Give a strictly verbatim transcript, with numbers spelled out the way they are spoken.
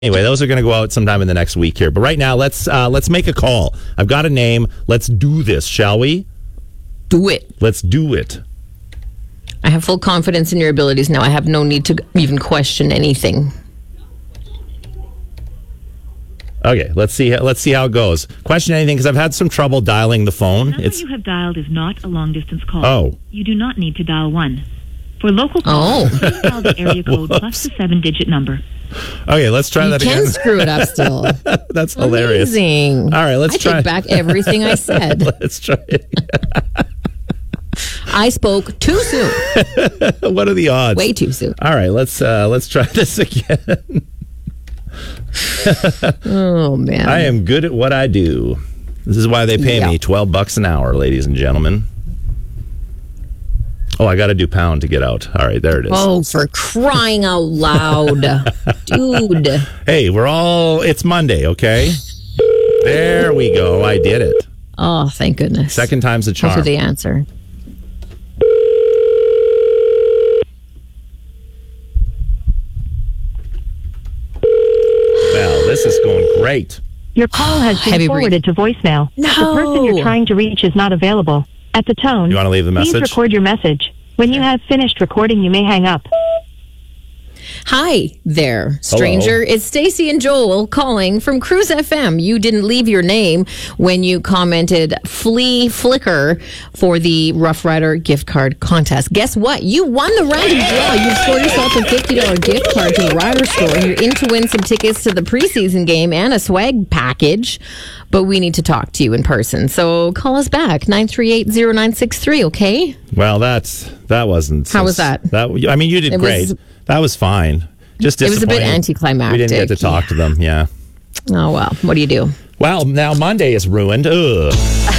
Anyway, those are going to go out sometime in the next week here. But right now, let's uh, let's make a call. I've got a name. Let's do this, shall we? Do it. Let's do it. I have full confidence in your abilities now. I have no need to even question anything. Okay, let's see. Let's see how it goes. Question anything because I've had some trouble dialing the phone. The number It's you have dialed is not a long-distance call. Oh. You do not need to dial one. For local calls, Oh. please dial the area code plus the seven-digit number. okay. Let's try You that can again. screw it up still. That's hilarious. Amazing. All right, let's I try. take back everything I said. Let's try it. I spoke too soon. What are the odds? Way too soon. All right, let's uh, let's try this again. Oh, man. I am good at what I do. This is why they pay Yeah. me twelve bucks an hour, ladies and gentlemen. Oh, I got to do pound to get out. All right, there it is. Oh, for crying out loud. Dude. Hey, we're all, it's Monday, okay? There we go. I did it. Oh, thank goodness. Second time's the charm. For the answer. Well, this is going great. Your call has been Heavy forwarded to voicemail. No. The person you're trying to reach is not available. At the tone, You want to leave the please message? record your message. When you have finished recording, you may hang up. Hi there, stranger. It's Stacy and Joel calling from Cruise F M. You didn't leave your name when you commented flea flicker for the Rough Rider gift card contest. Guess what? You won the random draw. You've scored yourself a fifty dollars gift card to the Rider store. And you're in to win some tickets to the preseason game and a swag package. But we need to talk to you in person. So call us back, nine three eight, zero nine six three, okay? Well, that's, that wasn't. How was that? That I mean, you did It great. was- that was fine. Just It was a bit disappointing. anticlimactic. We didn't get to talk to them, yeah. Oh, well. What do you do? Well, now Monday is ruined. Ugh.